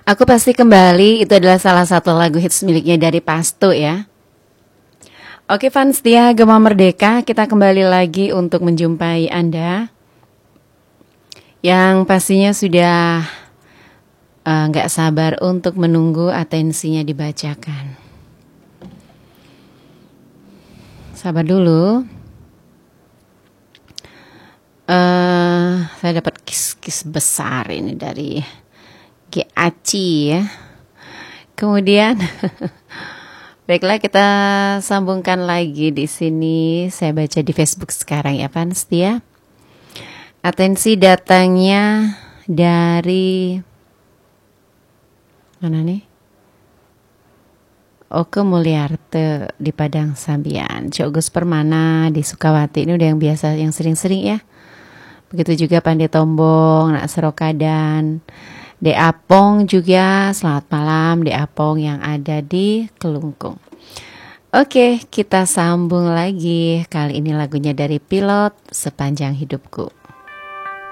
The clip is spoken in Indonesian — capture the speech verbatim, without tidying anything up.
Aku pasti kembali itu adalah salah satu lagu hits miliknya dari Pasto ya. Oke fans setia Gema Merdeka, kita kembali lagi untuk menjumpai Anda yang pastinya sudah nggak uh, sabar untuk menunggu atensinya dibacakan. Sabar dulu. Uh, saya dapat kis-kis besar ini dari G A C I ya. Kemudian baiklah kita sambungkan lagi di sini. Saya baca di Facebook sekarang ya fans setia. Atensi datangnya dari mana nih? Oke Mulyarte di Padang Sambian, Cogus Permana di Sukawati. Ini udah yang biasa, yang sering-sering ya. Begitu juga Pandai Tombong, Nak Serokadan, De Apong juga, selamat malam De Apong yang ada di Kelungkung. Oke, kita sambung lagi. Kali ini lagunya dari Pilot, Sepanjang Hidupku.